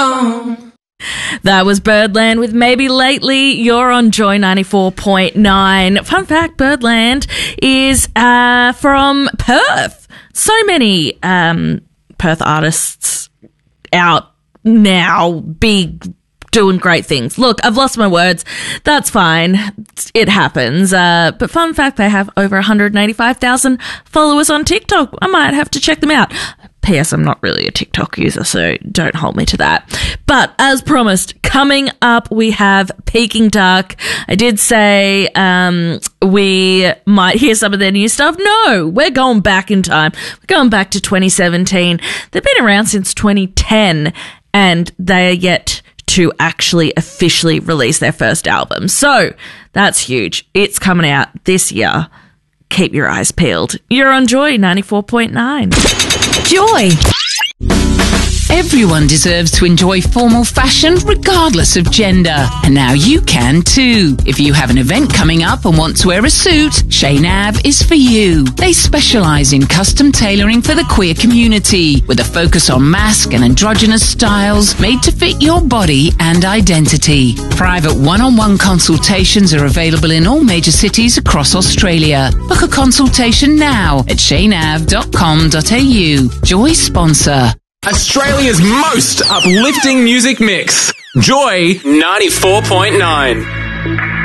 wrong. That was Birdland with Maybe Lately. You're on Joy 94.9. Fun fact, Birdland is from Perth. So many Perth artists out now, big, doing great things. Look, I've lost my words. That's fine. It happens. But fun fact, they have over 185,000 followers on TikTok. I might have to check them out. P.S. I'm not really a TikTok user, so don't hold me to that. But as promised, coming up, we have Peking Duck. I did say we might hear some of their new stuff. No, we're going back in time. We're going back to 2017. They've been around since 2010, and they are yet to actually officially release their first album. So that's huge. It's coming out this year. Keep your eyes peeled. You're on Joy 94.9. Joy. Everyone deserves to enjoy formal fashion regardless of gender. And now you can too. If you have an event coming up and want to wear a suit, Chez Nav is for you. They specialise in custom tailoring for the queer community with a focus on masc and androgynous styles made to fit your body and identity. Private one-on-one consultations are available in all major cities across Australia. Book a consultation now at cheynav.com.au. Joy sponsor. Australia's most uplifting music mix. Joy 94.9.